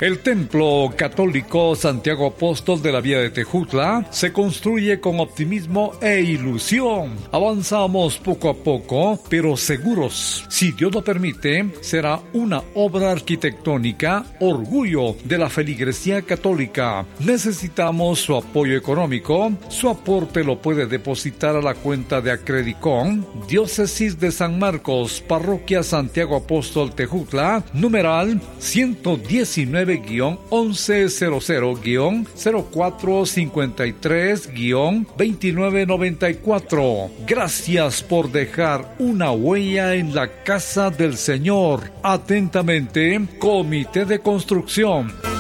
El Templo Católico Santiago Apóstol de la Vía de Tejutla se construye con optimismo e ilusión. Avanzamos poco a poco, pero seguros. Si Dios lo permite, será una obra arquitectónica, orgullo de la feligresía católica. Necesitamos su apoyo económico. Su aporte lo puede depositar a la cuenta de Acredicon, Diócesis de San Marcos, Parroquia Santiago Apóstol Tejutla, numeral 119-1100-0453-2994. Gracias por dejar una huella en la casa del Señor. Atentamente, Comité de Construcción.